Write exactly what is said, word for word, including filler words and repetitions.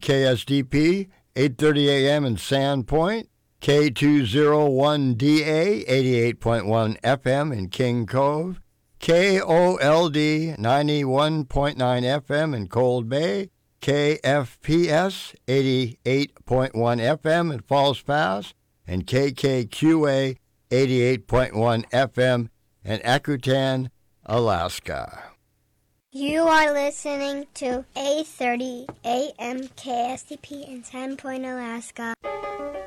K S D P, eight thirty a.m. in Sandpoint, K two oh one D A, eighty-eight point one F M in King Cove, K O L D, ninety-one point nine F M in Cold Bay, K F P S, eighty-eight point one F M in Falls Pass, and K K Q A, eighty-eight point one F M in Akutan, Alaska. You are listening to eight thirty A M K S D P in Sandpoint, Alaska.